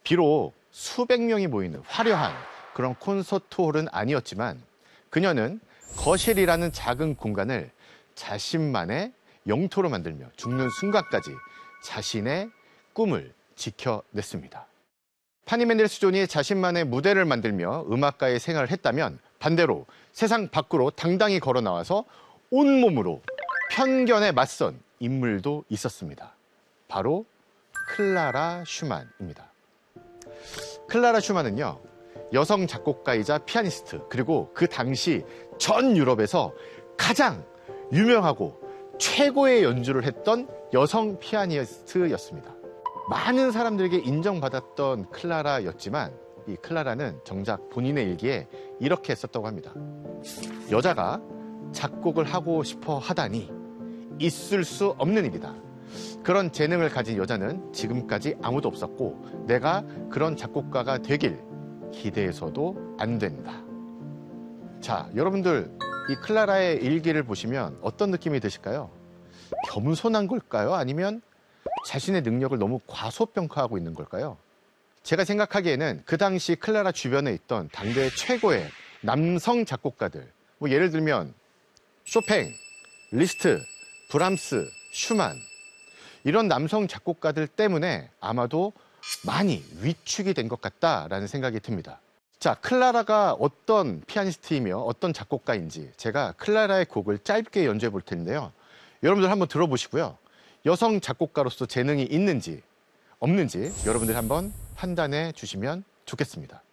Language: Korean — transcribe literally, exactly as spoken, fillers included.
비록 수백 명이 모이는 화려한 그런 콘서트홀은 아니었지만 그녀는 거실이라는 작은 공간을 자신만의 영토로 만들며 죽는 순간까지 자신의 꿈을 지켜냈습니다. 파니 멘델스 존이 자신만의 무대를 만들며 음악가의 생활을 했다면 반대로 세상 밖으로 당당히 걸어 나와서 온몸으로 편견에 맞선 인물도 있었습니다. 바로 클라라 슈만입니다. 클라라 슈만은요, 여성 작곡가이자 피아니스트, 그리고 그 당시 전 유럽에서 가장 유명하고 최고의 연주를 했던 여성 피아니스트였습니다. 많은 사람들에게 인정받았던 클라라였지만 이 클라라는 정작 본인의 일기에 이렇게 썼다고 합니다. 여자가 작곡을 하고 싶어 하다니 있을 수 없는 일이다. 그런 재능을 가진 여자는 지금까지 아무도 없었고 내가 그런 작곡가가 되길 기대해서도 안 된다. 자, 여러분들 이 클라라의 일기를 보시면 어떤 느낌이 드실까요? 겸손한 걸까요? 아니면 자신의 능력을 너무 과소평가하고 있는 걸까요? 제가 생각하기에는 그 당시 클라라 주변에 있던 당대 최고의 남성 작곡가들, 뭐 예를 들면 쇼팽, 리스트, 브람스, 슈만, 이런 남성 작곡가들 때문에 아마도 많이 위축이 된 것 같다라는 생각이 듭니다. 자, 클라라가 어떤 피아니스트이며 어떤 작곡가인지 제가 클라라의 곡을 짧게 연주해 볼 텐데요. 여러분들 한번 들어보시고요. 여성 작곡가로서 재능이 있는지 없는지 여러분들 한번 판단해 주시면 좋겠습니다.